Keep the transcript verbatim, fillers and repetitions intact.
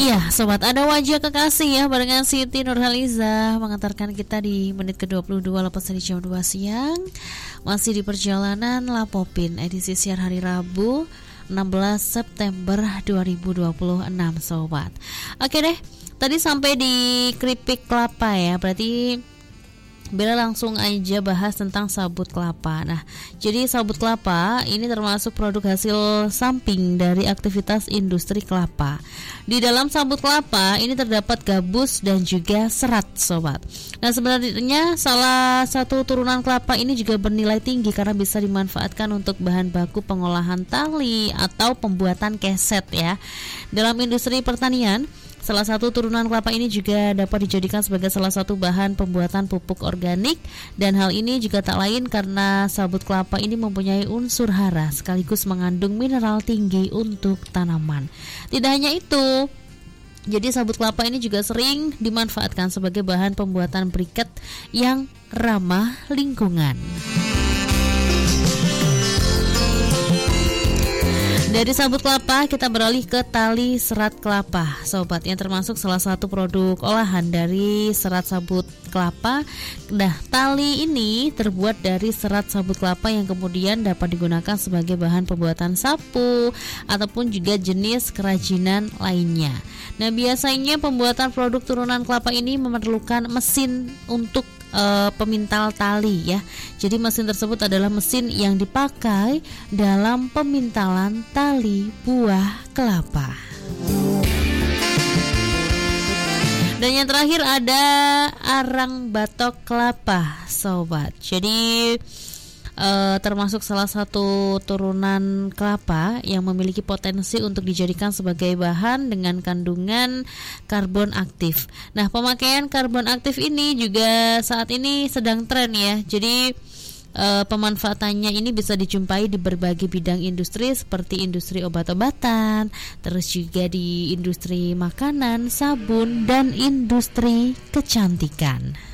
Iya, sobat, ada wajah kekasih ya barengan Siti Nurhaliza mengantarkan kita di menit ke dua puluh dua lepas dari jam dua siang. Masih di perjalanan Lapopin edisi siar hari Rabu enam belas September dua ribu dua puluh enam, sobat. Oke deh, tadi sampai di keripik kelapa ya. Berarti Bella langsung aja bahas tentang sabut kelapa. Nah, jadi sabut kelapa ini termasuk produk hasil samping dari aktivitas industri kelapa. Di dalam sabut kelapa ini terdapat gabus dan juga serat, sobat. Nah, sebenarnya salah satu turunan kelapa ini juga bernilai tinggi karena bisa dimanfaatkan untuk bahan baku pengolahan tali atau pembuatan keset ya. Dalam industri pertanian, salah satu turunan kelapa ini juga dapat dijadikan sebagai salah satu bahan pembuatan pupuk organik, dan hal ini juga tak lain karena sabut kelapa ini mempunyai unsur hara sekaligus mengandung mineral tinggi untuk tanaman. Tidak hanya itu, jadi sabut kelapa ini juga sering dimanfaatkan sebagai bahan pembuatan briket yang ramah lingkungan. Dari sabut kelapa kita beralih ke tali serat kelapa, sobat, yang termasuk salah satu produk olahan dari serat sabut kelapa. Nah, tali ini terbuat dari serat sabut kelapa yang kemudian dapat digunakan sebagai bahan pembuatan sapu ataupun juga jenis kerajinan lainnya. Nah, biasanya pembuatan produk turunan kelapa ini memerlukan mesin untuk Uh, pemintal tali ya. Jadi mesin tersebut adalah mesin yang dipakai dalam pemintalan tali buah kelapa. Dan yang terakhir ada arang batok kelapa, sobat. Jadi Uh, termasuk salah satu turunan kelapa yang memiliki potensi untuk dijadikan sebagai bahan dengan kandungan karbon aktif. Nah, pemakaian karbon aktif ini juga saat ini sedang tren ya. Jadi uh, pemanfaatannya ini bisa dijumpai di berbagai bidang industri seperti industri obat-obatan, terus juga di industri makanan, sabun, dan industri kecantikan.